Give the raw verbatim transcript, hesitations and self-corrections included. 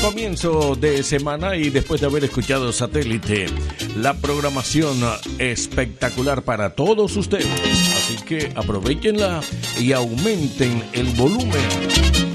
comienzo de semana y después de haber escuchado Satélite, la programación espectacular para todos ustedes. Así que aprovechenla y aumenten el volumen.